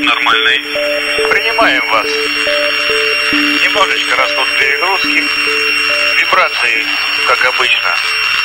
нормальный. Принимаем вас. Немножечко растут перегрузки. Вибрации, как обычно.